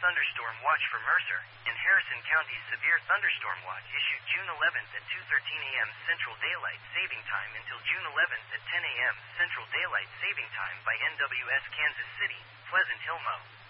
thunderstorm watch for Mercer, and Harrison County's severe thunderstorm watch issued June 11th at 2:13 a.m. Central Daylight Saving Time until June 11th at 10 a.m. Central Daylight Saving Time by NWS Kansas City, Pleasant Hill, Mo.